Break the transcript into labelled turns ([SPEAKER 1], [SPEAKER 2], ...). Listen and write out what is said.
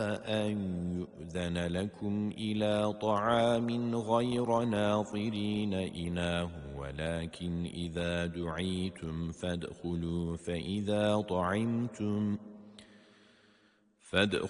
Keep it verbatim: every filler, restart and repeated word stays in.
[SPEAKER 1] أن يؤذن لكم إلى طعام غير ناظرين إناه ولكن إذا دعيتم فادخلوا فإذا طعمتم فادخلوا